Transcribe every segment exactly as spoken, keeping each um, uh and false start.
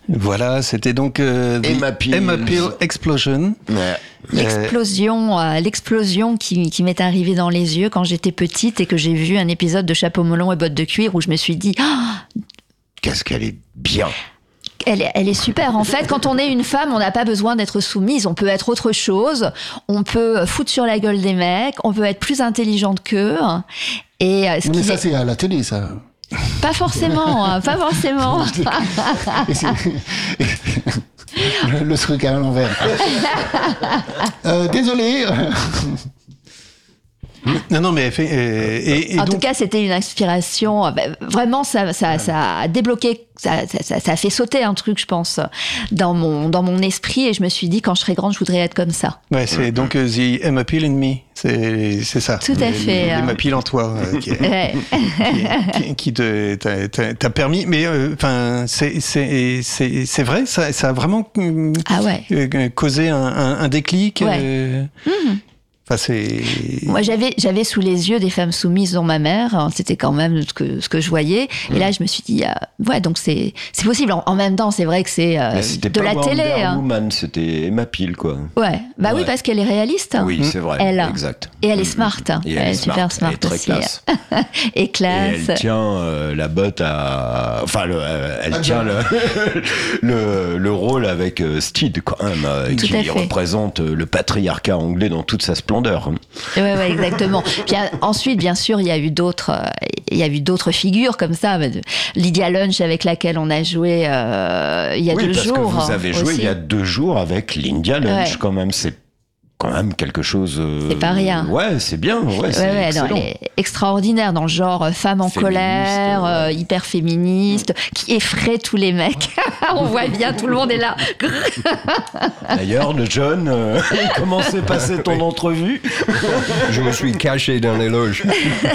Voilà, c'était donc euh, Emma Peel. Emma Peel Explosion. Ouais. L'explosion, euh, l'explosion qui, qui m'est arrivée dans les yeux quand j'étais petite et que j'ai vu un épisode de Chapeau melon et bottes de cuir où je me suis dit oh, qu'est-ce qu'elle est bien. Elle est, elle est super. En fait, quand on est une femme, on n'a pas besoin d'être soumise. On peut être autre chose. On peut foutre sur la gueule des mecs. On peut être plus intelligente qu'eux. Et ce mais qui ça, est... c'est à la télé, ça. Pas forcément, hein, pas forcément. Et c'est- le, le truc à l'envers. Euh, désolé. Non, non, mais elle fait, euh, et, et En donc, tout cas, c'était une inspiration. Bah, vraiment, ça, ça, ça a débloqué, ça, ça, ça, ça a fait sauter un truc, je pense, dans mon, dans mon esprit. Et je me suis dit, quand je serai grande, je voudrais être comme ça. ouais, c'est donc euh, The Emma Peel in Me, c'est, c'est ça. Tout à fait, hein. Emma Peel en toi, euh, qui, est- Ouais. qui, qui- qui te, t'a, t'a- t'a permis, mais enfin, euh, c'est, c'est, c'est, c'est vrai, ça, ça a vraiment euh, Ah ouais. euh, causé un, un, un déclic. Ouais. euh, Mmh. Enfin, c'est. Moi, j'avais, j'avais sous les yeux des femmes soumises, dont ma mère. Hein, c'était quand même ce que, ce que je voyais. Et là, je me suis dit, euh, ouais, donc c'est, c'est possible. En, en même temps, c'est vrai que c'est euh, Mais c'était de pas la Wonder télé. Hein. Woman, c'était Emma Peel, quoi. Ouais, bah oui, Ouais. parce qu'elle est réaliste. Oui, c'est vrai. Elle. Exact. Et elle est smart. Et elle, elle est est super smart Elle est très aussi. classe. Et classe. Et elle tient euh, la botte à. Enfin, le, euh, elle tient le, le, le rôle avec euh, Steed, quand même, euh, Tout qui à fait. représente euh, le patriarcat anglais dans toute sa splendeur. Ouais, ouais, exactement. Puis euh, ensuite, bien sûr, il y a eu d'autres, euh, il y a eu d'autres figures comme ça. Bah, de- Lydia Lunch avec laquelle on a joué euh, il y a oui, deux parce jours. que vous hein, avez joué aussi. il y a deux jours avec Lydia Lunch, Ouais. quand même. C'est quand même quelque chose. euh, C'est pas rien. Ouais, c'est bien. Ouais, Ouais, c'est ouais, non, excellent. elle est extraordinaire dans le genre euh, femme en Féministe, colère, ouais. euh, hyper féministe, qui effraie tous les mecs. On voit bien, tout le monde est là. D'ailleurs, le John, euh, comment s'est passée ton entrevue? Je me suis caché dans les loges.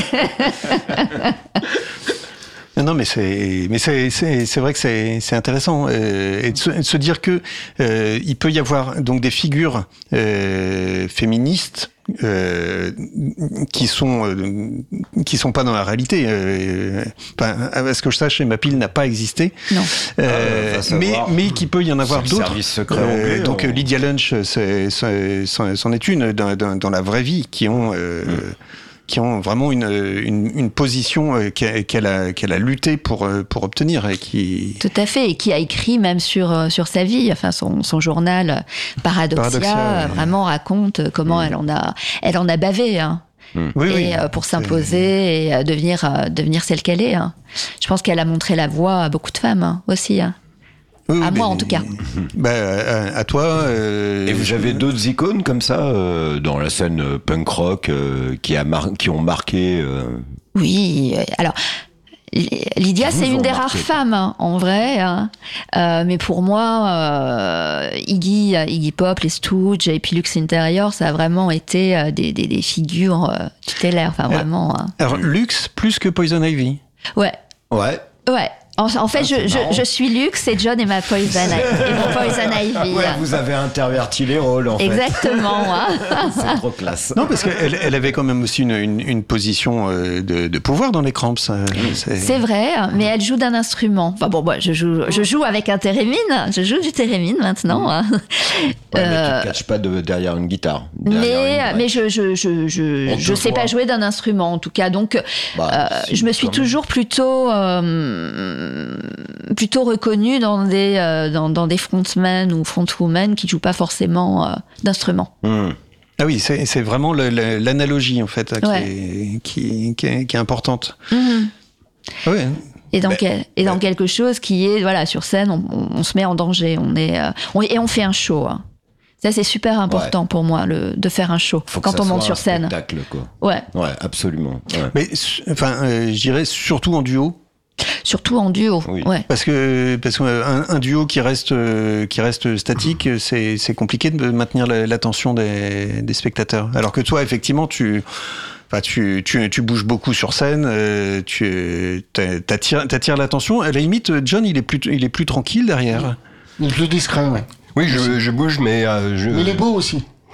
Non, non, mais c'est, mais c'est, c'est, c'est vrai que c'est, c'est intéressant euh, et de se, de se dire que euh, il peut y avoir donc des figures euh, féministes euh, qui sont euh, qui sont pas dans la réalité. Euh, enfin, à ce que je sache, Emma Peel n'a pas existé. Non. Euh, Ah, va mais savoir. mais qu'il peut y en avoir C'est le d'autres. service secret anglais, donc on- Lydia Lunch, c'est, c'est, c'en c'en est une dans, dans, dans la vraie vie qui ont euh, Mm. qui ont vraiment une, une, une position euh, qu'elle, qu'elle a, qu'elle a lutté pour, euh, pour obtenir et qui... Tout à fait, et qui a écrit même sur, euh, sur sa vie, enfin son, son journal euh, Paradoxia, Paradoxia, euh, ouais. vraiment raconte comment elle en a, elle en a bavé, hein, Oui, et oui. euh, pour s'imposer et euh, devenir, euh, devenir celle qu'elle est. Hein. Je pense qu'elle a montré la voie à beaucoup de femmes hein, aussi. Hein. Oui, oui, À mais- moi, en tout cas. Bah, à, à toi. euh, Et vous avez d'autres icônes comme ça euh, dans la scène euh, punk rock euh, qui, a mar- qui ont marqué euh, Oui, euh, alors. Lydia, Qui vous c'est une ont des marqué, rares quoi. femmes, hein, en vrai. Hein. Euh, mais pour moi, euh, Iggy, Iggy Pop, les Stooges et puis Lux Interior, ça a vraiment été euh, des, des, des figures euh, tutélaires. Enfin, vraiment. Hein. Alors, Lux plus que Poison Ivy. Ouais, Ouais. ouais. En, en fait, Ah, c'est je, marrant. je, je suis Lux et John est ma Poison, et mon Poison Ivy. Ouais, vous avez interverti les rôles en fait. Exactement. Hein. C'est trop classe. Non, parce qu'elle elle avait quand même aussi une, une, une position euh, de, de pouvoir dans les Cramps. euh, C'est... C'est vrai, mais elle joue d'un instrument. Enfin bon, moi, je joue, je joue avec un thérémine. Je joue du thérémine maintenant. Hein. Ouais, mais Euh, tu te caches pas de, derrière une guitare. derrière Mais, une mais break. je je je je, On te je sais voit. pas jouer d'un instrument en tout cas. Donc Bah, euh, si, je me suis quand même. toujours plutôt euh, plutôt reconnue dans des euh, dans, dans des frontmen ou frontwomen qui jouent pas forcément euh, d'instruments. Hmm. Ah oui, c'est, c'est vraiment le- le- l'analogie en fait qui, Ouais. est, qui, qui, est, qui est importante. Mhm. Ah ouais. Et dans, Ben, quel- et dans quelque chose qui est voilà sur scène, on, on- on se met en danger. On est euh, on- et on fait un show. Hein. Ça c'est super important pour moi le, de faire un show Faut que quand ça on monte soit sur un scène. spectacle, quoi. Ouais, Ouais, absolument. Ouais. Mais su- enfin, euh, je dirais surtout en duo. surtout en duo. Oui. Ouais. Parce que parce qu'un un duo qui reste euh, qui reste statique, c'est c'est compliqué de maintenir la- l'attention des, des spectateurs. Alors que toi, effectivement, tu enfin, tu, tu tu bouges beaucoup sur scène, euh, tu t'a- t'attires t'attires l'attention. À la limite, John, il est plus il est plus tranquille derrière. Il est plus discret, ouais. Oui, je, je bouge, mais euh, je... Mais il est beau aussi.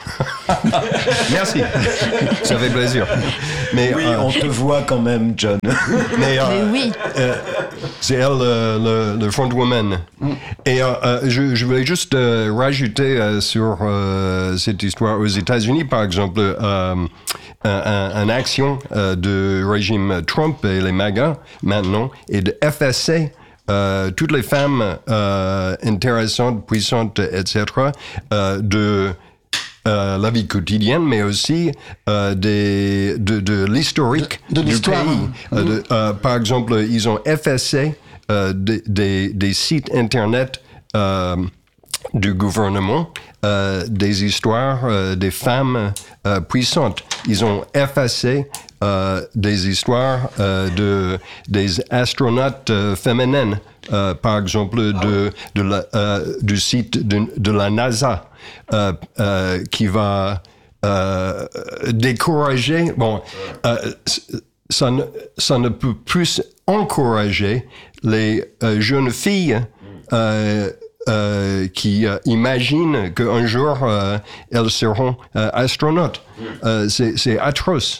Merci. Ça fait plaisir. Mais, Oui, euh, on te voit quand même, John. mais, euh, Mais oui. euh, c'est elle, euh, le, le frontwoman. Et euh, euh, je, je voulais juste euh, rajouter euh, sur euh, cette histoire aux États-Unis, par exemple, euh, un, un, un action euh, du régime Trump et les MAGA maintenant, et de effacer euh, toutes les femmes euh, intéressantes, puissantes, et cetera, euh, de Euh, la vie quotidienne, mais aussi euh, des, de, de l'historique De- de du l'histoire. pays. Euh, de- euh, par exemple, ils ont effacé euh, des, des, des sites Internet euh, du gouvernement, euh, des histoires euh, des femmes euh, puissantes. Ils ont effacé euh, des histoires euh, de, des astronautes euh, féminines, euh, par exemple de, de la, euh, du site de, de la NASA. Euh, euh, qui va euh, décourager. Bon, euh, ça, ne, ça ne peut plus encourager les euh, jeunes filles euh, euh, qui euh, imaginent qu'un jour euh, elles seront euh, astronautes. Euh, c'est, c'est atroce.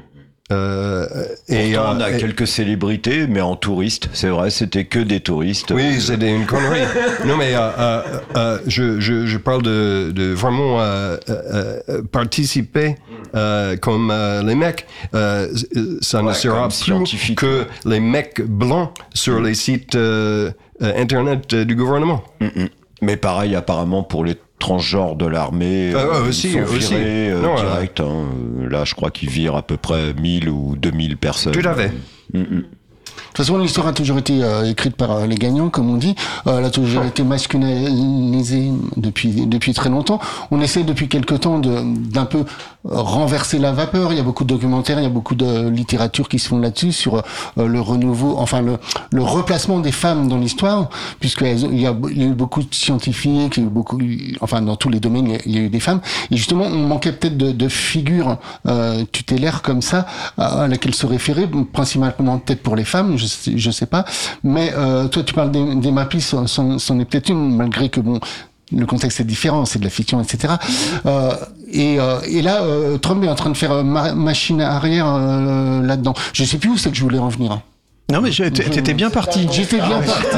Euh, et Pourtant, on a euh, et- quelques célébrités, mais en touristes, c'est vrai, c'était que des touristes. Oui, c'était une connerie. Non, mais euh, euh, euh, je, je, je parle de, de vraiment euh, euh, participer euh, comme euh, les mecs. Euh, ça ne Ouais, sera comme plus scientifique. que les mecs blancs sur les sites euh, euh, Internet euh, du gouvernement. Mm-mm. Mais pareil, apparemment, pour les transgenres de l'armée, Ah ouais, euh, aussi, ils sont aussi. virés euh, Non, euh, direct. hein. Là, je crois qu'ils virent à peu près mille ou deux mille personnes. Tout à fait. Mm-mm. De toute façon, l'histoire a toujours été euh, écrite par euh, les gagnants, comme on dit. Euh, elle a toujours été masculinisée depuis depuis très longtemps. On essaie depuis quelque temps de d'un peu renverser la vapeur. Il y a beaucoup de documentaires, il y a beaucoup de littérature qui se font là-dessus sur euh, le renouveau, enfin le le replacement des femmes dans l'histoire, puisque elles ont- il y a il y a eu beaucoup de scientifiques, il y a eu beaucoup, enfin dans tous les domaines, il y a, il y a eu des femmes. Et justement, on manquait peut-être de, de figures euh, tutélaires comme ça à, à laquelle se référer, principalement peut-être pour les femmes. Je sais, je sais pas, mais euh, toi tu parles des, des Mappies, c'en, c'en c'en est peut-être une, malgré que bon, le contexte est différent, c'est de la fiction, et cetera. Euh, et, euh, et là, euh, Trump est en train de faire euh, ma- machine arrière euh, là-dedans. Je sais plus où c'est que je voulais en venir. Non, mais je- t'é- t'étais bien parti. J'étais bien parti,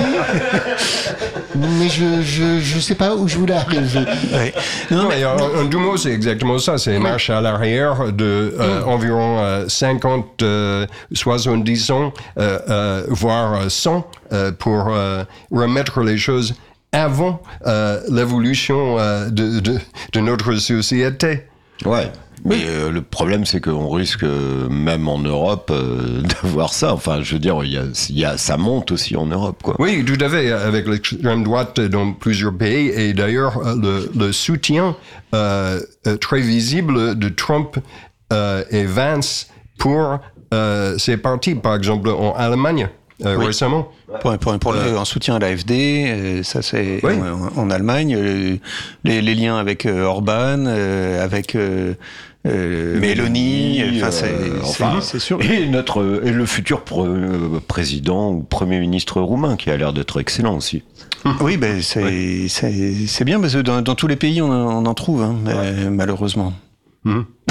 mais je, je je sais pas où je voulais arriver. Ouais. Non, Non, mais- mais en, en deux mots, c'est exactement ça. C'est une marche à l'arrière de euh, environ euh, cinquante, euh, soixante-dix ans, euh, euh, voire cent, euh, pour euh, remettre les choses avant euh, l'évolution euh, de, de, de notre société. Ouais. Mais euh, le problème, c'est qu'on risque, euh, même en Europe, euh, d'avoir ça. Enfin, je veux dire, il y a, il y a, ça monte aussi en Europe, quoi. Oui, tout à fait, avec l'extrême droite dans plusieurs pays. Et d'ailleurs, le, le soutien euh, euh, très visible de Trump euh, et Vance pour euh, ces partis, par exemple en Allemagne, euh, Oui. récemment. Pour, pour, pour le, en soutien à l'A F D, euh, ça c'est Oui. en, en Allemagne, euh, les, les liens avec euh, Orban, euh, avec euh, euh, Mélanie, enfin c'est euh, c'est- enfin, c'est sûr. Et, notre, et le futur pr- euh, président ou premier ministre roumain, qui a l'air d'être excellent aussi. Oui, ben c'est c'est c'est bien parce que dans, dans tous les pays on, en- on en trouve, hein, mais malheureusement. Mhm.